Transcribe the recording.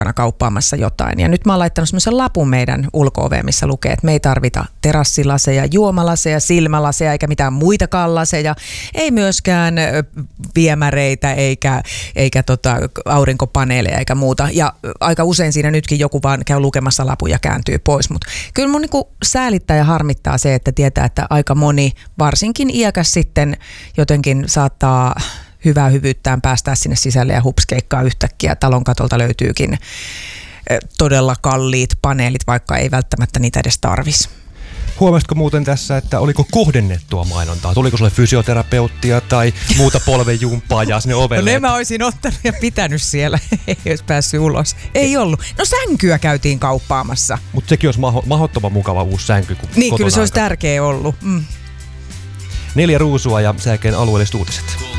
kauppaamassa jotain. Ja nyt mä oon laittanut semmoisen lapun meidän ulko-oveen, missä lukee, että me ei tarvita terassilaseja, juomalaseja, silmälaseja eikä mitään muitakaan laseja. Ei myöskään viemäreitä eikä aurinkopaneeleja eikä muuta. Ja aika usein siinä nytkin joku vaan käy lukemassa lapun ja kääntyy pois. Mutta kyllä mun niinku säälittää ja harmittaa se, että tietää, että aika moni, varsinkin iäkäs sitten jotenkin saattaa hyvää hyvyyttään päästää sinne sisälle ja hupskeikkaa yhtäkkiä. Talon katolta löytyykin todella kalliit paneelit, vaikka ei välttämättä niitä edes tarvisi. Huomasitko muuten tässä, että oliko kohdennettua mainontaa? Tuliko sulle fysioterapeuttia tai muuta polvenjumppaa ja sinne ovelle? No ne mä olisin ottanut ja pitänyt siellä, ei olisi päässyt ulos. Ei ollut. No sänkyä käytiin kauppaamassa. Mutta sekin olisi mahdottoman mukava uusi sänky. Niin, kyllä se olisi tärkeä ollut. 4 ruusua ja sen jälkeen alueelliset uutiset.